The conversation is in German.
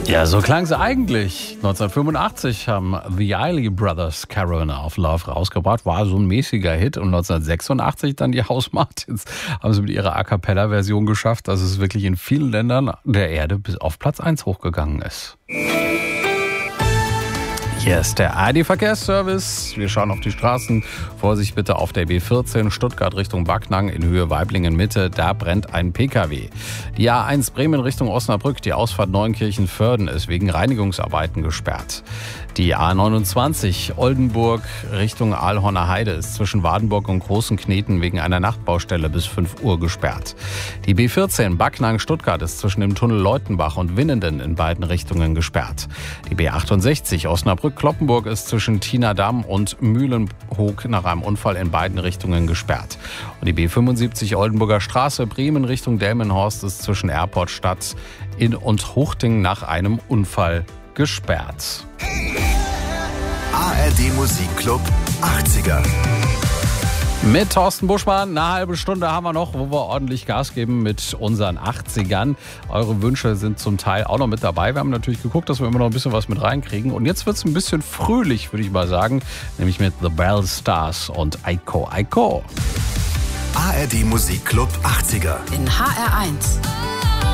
Ja, so klang es eigentlich. 1985 haben The Isley Brothers Carolina of Love rausgebracht. War so ein mäßiger Hit. Und 1986 dann die House Martins haben sie mit ihrer A-Cappella-Version geschafft, dass es wirklich in vielen Ländern der Erde bis auf Platz 1 hochgegangen ist. Hier ist der ARD-Verkehrsservice. Wir schauen auf die Straßen. Vorsicht bitte auf der B14 Stuttgart Richtung Backnang in Höhe Weiblingen-Mitte. Da brennt ein PKW. Die A1 Bremen Richtung Osnabrück, die Ausfahrt Neunkirchen-Vörden ist wegen Reinigungsarbeiten gesperrt. Die A29 Oldenburg Richtung Aalhorner Heide ist zwischen Wadenburg und Großen Kneten wegen einer Nachtbaustelle bis 5 Uhr gesperrt. Die B14 Backnang-Stuttgart ist zwischen dem Tunnel Leutenbach und Winnenden in beiden Richtungen gesperrt. Die B68 Osnabrück-Kloppenburg ist zwischen Tienerdam und Mühlenhoek nach einem Unfall in beiden Richtungen gesperrt. Und die B75 Oldenburger Straße Bremen Richtung Delmenhorst ist zwischen Airportstadt und Huchting nach einem Unfall gesperrt. ARD Musikclub 80er. Mit Thorsten Buschmann, eine halbe Stunde haben wir noch, wo wir ordentlich Gas geben mit unseren 80ern. Eure Wünsche sind zum Teil auch noch mit dabei. Wir haben natürlich geguckt, dass wir immer noch ein bisschen was mit reinkriegen. Und jetzt wird es ein bisschen fröhlich, würde ich mal sagen. Nämlich mit The Bell Stars und Aiko Aiko. ARD Musikclub 80er. In HR1.